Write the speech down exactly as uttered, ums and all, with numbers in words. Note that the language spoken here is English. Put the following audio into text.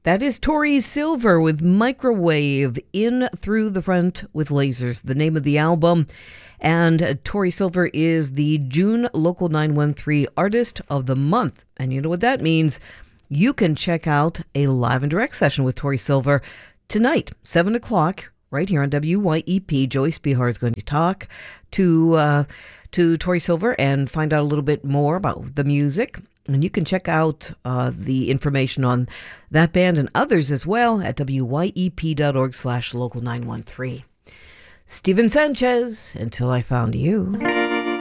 That is Tori Silver with Microwave, In Through the Front with Lasers, the name of the album. And uh, Tori Silver is the June Local nine one three Artist of the Month. And you know what that means? You can check out a live and direct session with Tori Silver tonight, seven o'clock, right here on W Y E P. Joyce Behar is going to talk to, uh, to Tori Silver and find out a little bit more about the music. And you can check out uh, the information on that band and others as well at W Y E P dot org slash local nine one three. Steven Sanchez, Until I Found You.